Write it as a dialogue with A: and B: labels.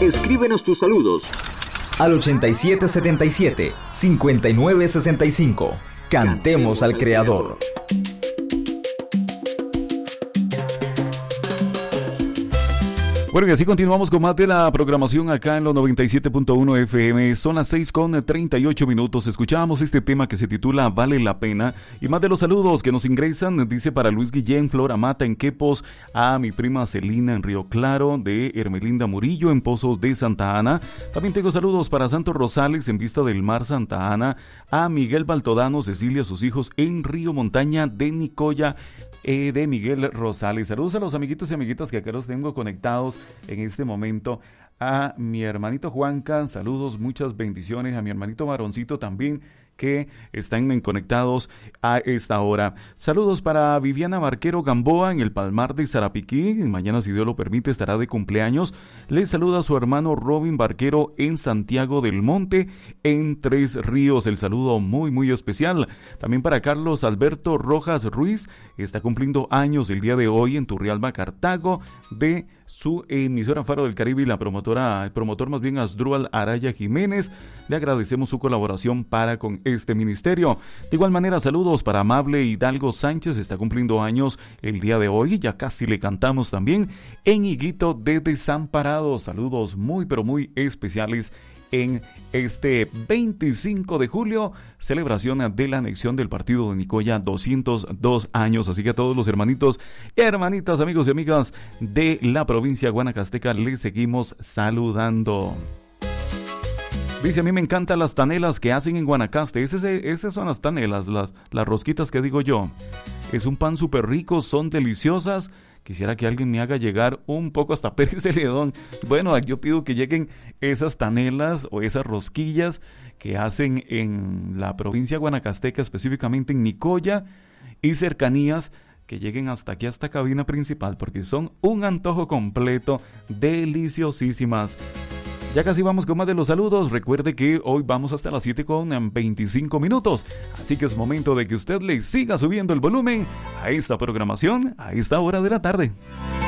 A: Escríbenos tus saludos
B: al 8777-5965. Cantemos al Creador.
C: Bueno, y así continuamos con más de la programación acá en los 97.1 FM. Son las 6:38. Escuchábamos este tema que se titula Vale la Pena. Y más de los saludos que nos ingresan, dice para Luis Guillén, Flora Mata en Quepos, a mi prima Celina en Río Claro, de Hermelinda Murillo en Pozos de Santa Ana. También tengo saludos para Santos Rosales en Vista del Mar, Santa Ana, a Miguel Baltodano, Cecilia, sus hijos en Río Montaña de Nicoya, de Miguel Rosales. Saludos a los amiguitos y amiguitas que acá los tengo conectados en este momento. A mi hermanito Juanca, saludos, muchas bendiciones. A mi hermanito varoncito también, que están conectados a esta hora. Saludos para Viviana Barquero Gamboa en el Palmar de Sarapiquí. Mañana, si Dios lo permite, estará de cumpleaños. Le saluda a su hermano Robin Barquero en Santiago del Monte, en Tres Ríos. El saludo muy especial. También para Carlos Alberto Rojas Ruiz, está cumpliendo años el día de hoy en Turrialba, Cartago, de su emisora Faro del Caribe y el promotor más bien Asdrúbal Araya Jiménez. Le agradecemos su colaboración para con este ministerio. De igual manera, saludos para Amable Hidalgo Sánchez, está cumpliendo años el día de hoy, ya casi le cantamos también, en Higuito de Desamparados. Saludos muy especiales en este 25 de julio, celebración de la anexión del partido de Nicoya, 202 años. Así que a todos los hermanitos y hermanitas, amigos y amigas de la provincia guanacasteca, les seguimos saludando. Dice, a mí me encantan las tanelas que hacen en Guanacaste. Esas son las tanelas, las rosquitas que digo yo. Es un pan súper rico, son deliciosas. Quisiera que alguien me haga llegar un poco hasta Pérez Celedón. Bueno, yo pido que lleguen esas tanelas o esas rosquillas que hacen en la provincia guanacasteca, específicamente en Nicoya y cercanías, que lleguen hasta aquí, hasta cabina principal, porque son un antojo completo, deliciosísimas. Ya casi vamos con más de los saludos. Recuerde que hoy vamos hasta las 7:25. Así que es momento de que usted le siga subiendo el volumen a esta programación, a esta hora de la tarde.